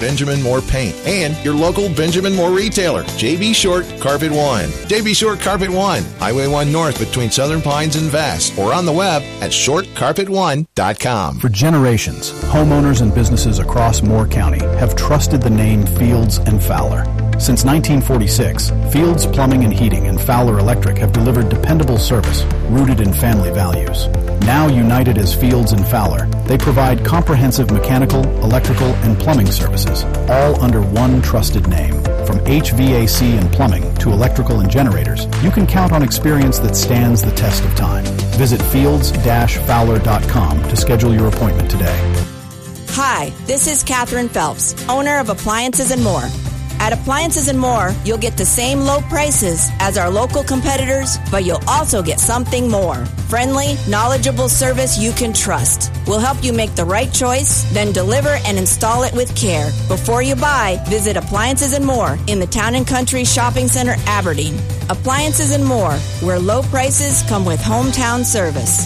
Benjamin Moore Paint, and your local Benjamin Moore retailer, J.B. Short Carpet One. J.B. Short Carpet One, Highway 1 North between Southern Pines and Vass, or on the web at shortcarpet1.com. For generations, homeowners and businesses across Moore County have trusted the name Fields and Fowler. Since 1946, Fields Plumbing and Heating and Fowler Electric have delivered dependable service rooted in family values. Now united as Fields and Fowler, they provide comprehensive mechanical, electrical, and plumbing services, all under one trusted name. From HVAC and plumbing to electrical and generators, you can count on experience that stands the test of time. Visit fields-fowler.com to schedule your appointment today. Hi, this is Catherine Phelps, owner of Appliances and More. At Appliances and More, you'll get the same low prices as our local competitors, but you'll also get something more. Friendly, knowledgeable service you can trust. We'll help you make the right choice, then deliver and install it with care. Before you buy, visit Appliances and More in the Town and Country Shopping Center, Aberdeen. Appliances and More, where low prices come with hometown service.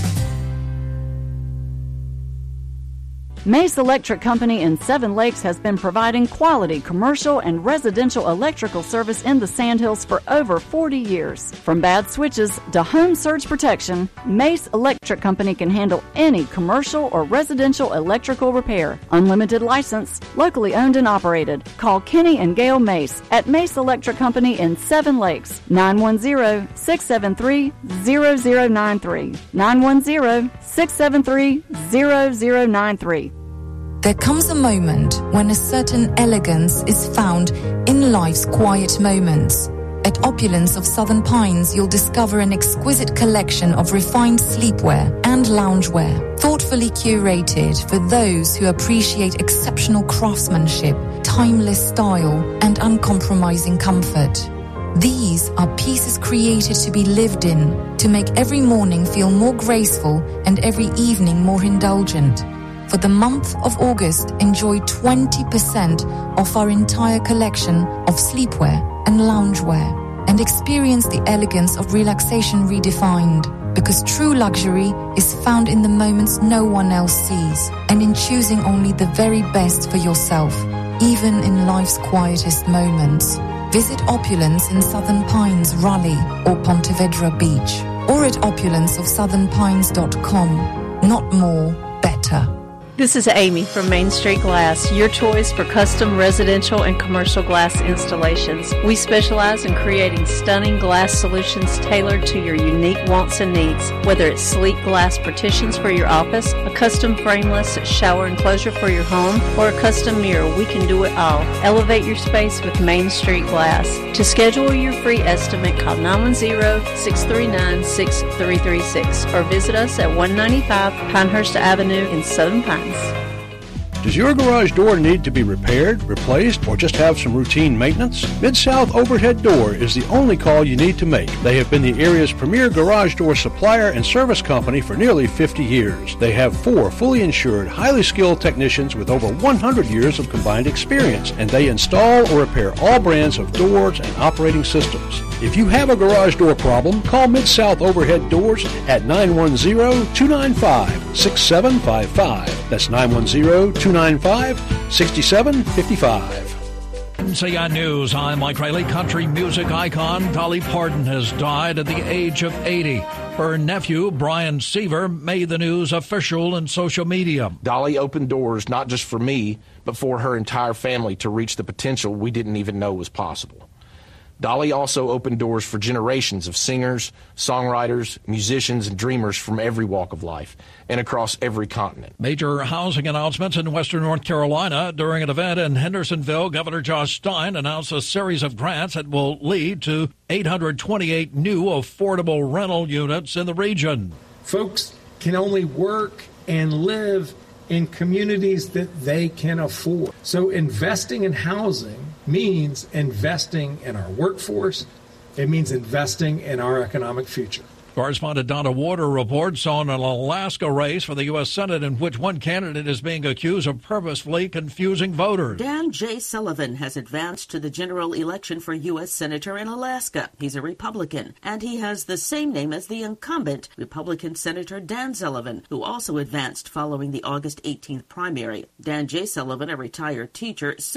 Mace Electric Company in Seven Lakes has been providing quality commercial and residential electrical service in the Sandhills for over 40 years. From bad switches to home surge protection, Mace Electric Company can handle any commercial or residential electrical repair. Unlimited license, locally owned and operated. Call Kenny and Gail Mace at Mace Electric Company in Seven Lakes, 910-673-0093. 910-673-0093. There comes a moment when a certain elegance is found in life's quiet moments. At Opulence of Southern Pines, you'll discover an exquisite collection of refined sleepwear and loungewear, thoughtfully curated for those who appreciate exceptional craftsmanship, timeless style, and uncompromising comfort. These are pieces created to be lived in, to make every morning feel more graceful and every evening more indulgent. For the month of August, enjoy 20% off our entire collection of sleepwear and loungewear, and experience the elegance of relaxation redefined. Because true luxury is found in the moments no one else sees, and in choosing only the very best for yourself, even in life's quietest moments. Visit Opulence in Southern Pines, Raleigh, or Ponte Vedra Beach, or at opulenceofsouthernpines.com. Not more, better. This is Amy from Main Street Glass, your choice for custom residential and commercial glass installations. We specialize in creating stunning glass solutions tailored to your unique wants and needs. Whether it's sleek glass partitions for your office, a custom frameless shower enclosure for your home, or a custom mirror, we can do it all. Elevate your space with Main Street Glass. To schedule your free estimate, call 910-639-6336 or visit us at 195 Pinehurst Avenue in Southern Pines. Does your garage door need to be repaired, replaced, or just have some routine maintenance? Mid-South Overhead Door is the only call you need to make. They have been the area's premier garage door supplier and service company for nearly 50 years. They have 4 fully insured, highly skilled technicians with over 100 years of combined experience, and they install or repair all brands of doors and operating systems. If you have a garage door problem, call Mid-South Overhead Doors at 910-295-6755. That's 910-295-6755. CI News, I'm Mike Riley. Country music icon Dolly Parton has died at the age of 80. Her nephew, Brian Seaver, made the news official in social media. Dolly opened doors not just for me, but for her entire family to reach the potential we didn't even know was possible. Dolly also opened doors for generations of singers, songwriters, musicians, and dreamers from every walk of life and across every continent. Major housing announcements in western North Carolina. During an event in Hendersonville, Governor Josh Stein announced a series of grants that will lead to 828 new affordable rental units in the region. Folks can only work and live in communities that they can afford. So investing in housing means investing in our workforce. It means investing in our economic future. Correspondent Donna Warder reports on an Alaska race for the U.S. Senate in which one candidate is being accused of purposefully confusing voters. Dan J. Sullivan has advanced to the general election for U.S. Senator in Alaska. He's a Republican, and he has the same name as the incumbent, Republican Senator Dan Sullivan, who also advanced following the August 18th primary. Dan J. Sullivan, a retired teacher,